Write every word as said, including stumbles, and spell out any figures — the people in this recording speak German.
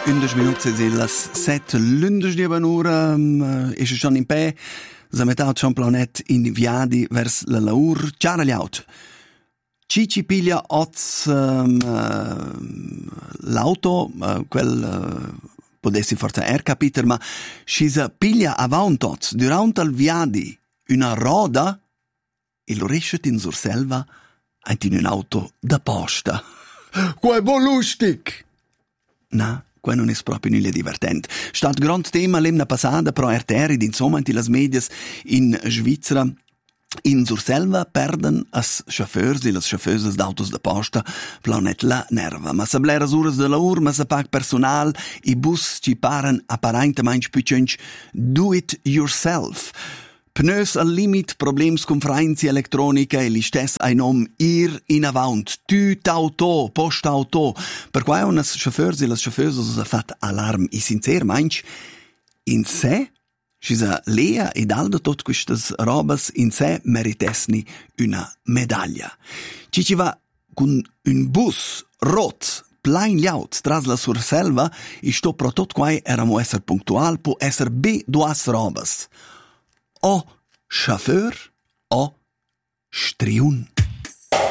undici minuti e le sette l'undici di un'ora um, e ci sono in pe za metà c'è planet in viadi verso la laur ciara gli out ci ci piglia oz um, uh, l'auto uh, quel uh, potessi forse er capiter ma ci sa piglia avanti oz durante il viadi una roda e lo riesce in surselva in un'auto da posta. Qua è buon lustig! Na, qua non è proprio nulla divertente. Stat grand tema l'emna passata pro erteri insomma in las medias in Svizzera in Surselva perden as chauffeurs e las chauffeuses d'autos da posta planet la nerva. Ma se blera uras de la ur, ma se pac personal i bus ci paren apparentemente piccins do it yourself. Pneus al limit, problems con freinzi elettronica e li stess ein om ir in avant, tüt auto, post auto. Per quai unas chauffeurs e las chauffeuses ha fat alarm i sincer mainch in sé, si sa lea ed alda tot quistas robas in sé meritesni una medaglia. Ci ci va con un bus rot plein liaut tras la Surselva e sto pro tot quai eramo esser punctual po esser be duas robas. O chauffeur, o striun.